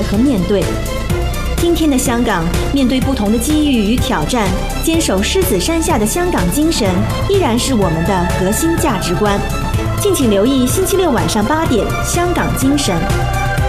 和面对。今天的香港，面对不同的机遇与挑战，坚守狮子山下的香港精神，依然是我们的核心价值观。敬请留意星期六晚上8点，《香港精神》。